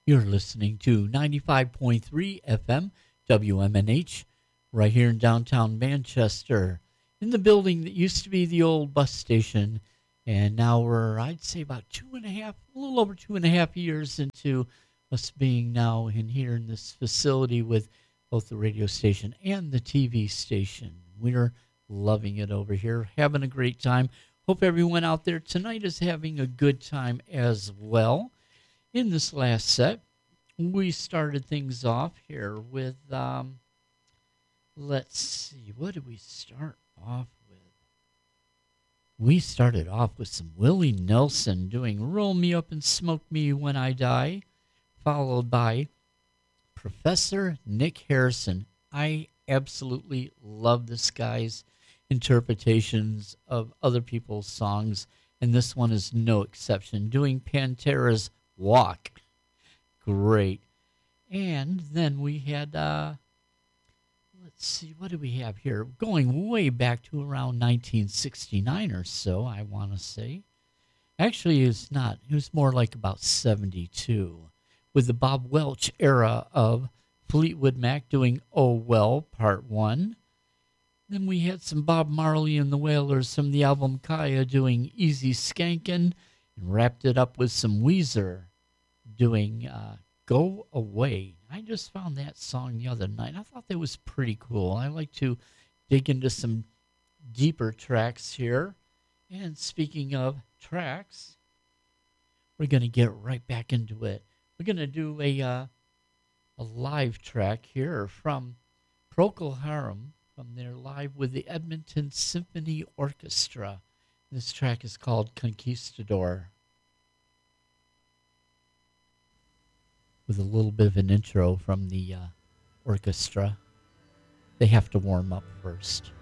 You're listening to 95.3 FM WMNH right here in downtown Manchester, in the building that used to be the old bus station. And now we're, I'd say, about a little over 2.5 years into us being now in here in this facility with both the radio station and the TV station. We're loving it over here, having a great time. Hope everyone out there tonight is having a good time as well. In this last set, we started things off here with, let's see, what did we start off with? We started off with some Willie Nelson doing Roll Me Up and Smoke Me When I Die, followed by Professor Nick Harrison. I absolutely love this guy's interpretations of other people's songs, and this one is no exception, doing Pantera's Walk. Great. And then we had, let's see, what do we have here? Going way back to around 1969 or so, I want to say. Actually, it's not. It was more like about 72, with the Bob Welch era of Fleetwood Mac doing Oh Well, Part 1. Then we had some Bob Marley and the Wailers from the album Kaya doing Easy Skankin', and wrapped it up with some Weezer doing Go Away. I just found that song the other night. I thought that was pretty cool. I like to dig into some deeper tracks here. And speaking of tracks, we're going to get right back into it. We're going to do a live track here from Procol Harum, from their Live with the Edmonton Symphony Orchestra. This track is called Conquistador, with a little bit of an intro from the orchestra. They have to warm up first.